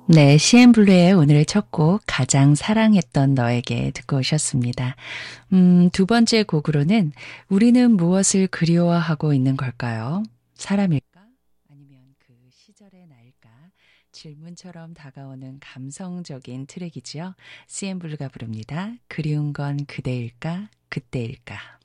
네, CN블루의 오늘의 첫 곡 가장 사랑했던 너에게 듣고 오셨습니다. 두 번째 곡으로는 우리는 무엇을 그리워하고 있는 걸까요? 사람일까? 아니면 그 시절의 나일까? 질문처럼 다가오는 감성적인 트랙이지요. CN블루가 부릅니다. 그리운 건 그대일까? 그때일까?